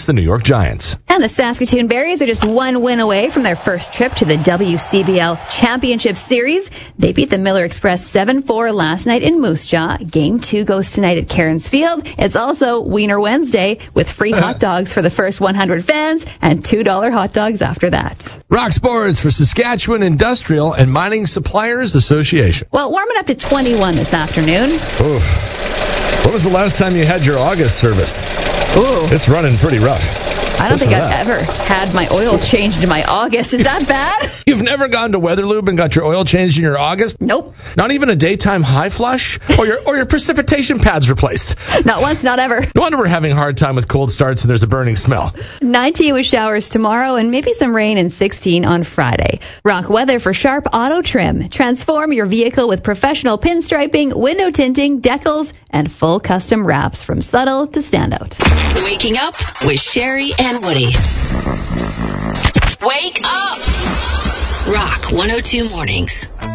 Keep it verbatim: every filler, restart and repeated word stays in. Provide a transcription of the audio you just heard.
It's the New York Giants. And the Saskatoon Berries are just one win away from their first trip to the W C B L Championship Series. They beat the Miller Express seven four last night in Moose Jaw. Game two goes tonight at Cairns Field. It's also Wiener Wednesday with free hot dogs for the first one hundred fans and two dollars hot dogs after that. Rock Sports for Saskatchewan Industrial and Mining Suppliers Association. Well, warming up to twenty-one this afternoon. Ooh. When was the last time you had your August serviced? Ooh. It's running pretty rough. I don't Listen think to I've that. ever had my oil changed in my August. Is that bad? You've never gone to Weatherlube and got your oil changed in your August? Nope. Not even a daytime high flush? Or your or your precipitation pads replaced? Not once, not ever. No wonder we're having a hard time with cold starts and there's a burning smell. nineteen with showers tomorrow and maybe some rain and sixteen on Friday. Rock weather for Sharp Auto Trim. Transform your vehicle with professional pinstriping, window tinting, decals, and full custom wraps from subtle to standout. Waking up with Sherry and Woody. Wake up! Rock one oh two Mornings.